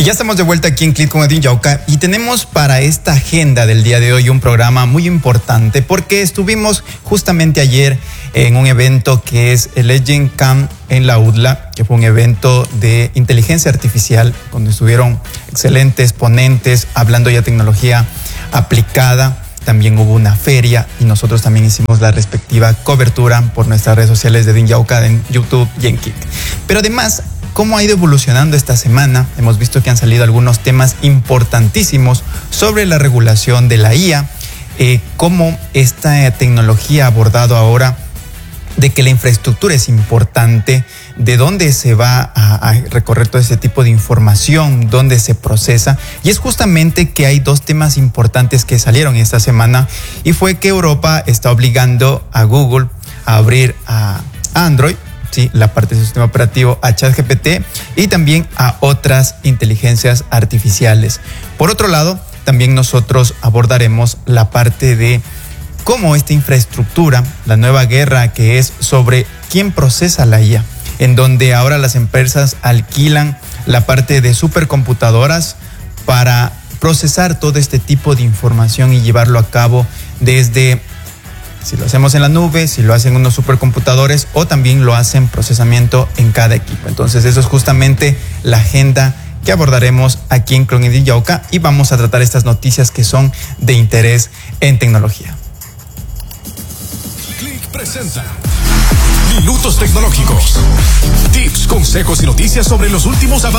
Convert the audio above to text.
Y ya estamos de vuelta aquí en Click con Edwin Yauca y tenemos para esta agenda del día de hoy un programa muy importante porque estuvimos justamente ayer en un evento que es el Legend Camp en la UDLA, que fue un evento de inteligencia artificial donde estuvieron excelentes ponentes hablando ya de tecnología aplicada. También hubo una feria y nosotros también hicimos la respectiva cobertura por nuestras redes sociales de Edwin Yauca en YouTube y en Kik. Pero además, cómo ha ido evolucionando esta semana. Hemos visto que han salido algunos temas importantísimos sobre la regulación de la IA, cómo esta tecnología ha abordado ahora de que la infraestructura es importante, de dónde se va a recorrer todo ese tipo de información, dónde se procesa. Y es justamente que hay dos temas importantes que salieron esta semana y fue que Europa está obligando a Google a abrir a Android, sí, la parte del sistema operativo, a ChatGPT y también a otras inteligencias artificiales. Por otro lado, también nosotros abordaremos la parte de cómo esta infraestructura, la nueva guerra que es sobre quién procesa la IA, en donde ahora las empresas alquilan la parte de supercomputadoras para procesar todo este tipo de información y llevarlo a cabo desde, si lo hacemos en la nube, si lo hacen unos supercomputadores o también lo hacen procesamiento en cada equipo. Entonces eso es justamente la agenda que abordaremos aquí en Clon Edwin Yauca y vamos a tratar estas noticias que son de interés en tecnología. Click presenta Minutos Tecnológicos. Tips, consejos y noticias sobre los últimos avances